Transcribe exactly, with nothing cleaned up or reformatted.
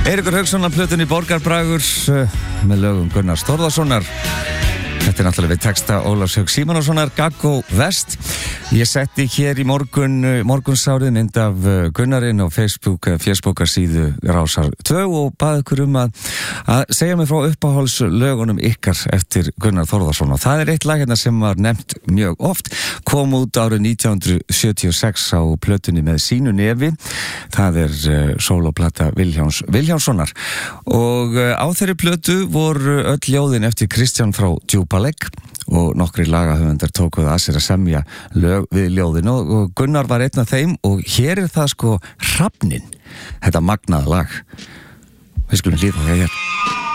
Eiríkur Hauksson af plötunni Borgarbragur með lögum Gunnars Þórðarsonar. Þetta er náttúrulega við texta Ólafs Hauks Símonarsonar, Gaggo Vest. Ég setti hér í morgun, morgunsárið mynd af Gunnarinn á Facebook, Facebookarsíðu Rásar tvö og baði ykkur um að, að segja mig frá uppáhaldslögunum ykkar eftir Gunnar Þórðarsson. Og það er eitt lag hérna sem var nefnt mjög oft, kom út árið nítján hundruð sjötíu og sex á plötunni Með sínu nefi. Það er uh, sólóplata Vilhjálms Vilhjálmssonar. Og uh, á þeirri plötu voru öll ljóðin eftir Kristján frá Djúpalegg og nokkri lagahöfundar tókuð að sér að semja lög við ljóðin og, og Gunnar var einn af þeim og hér er það sko Hrafninn, þetta magnaða lag. Við skulum hlýða það hér.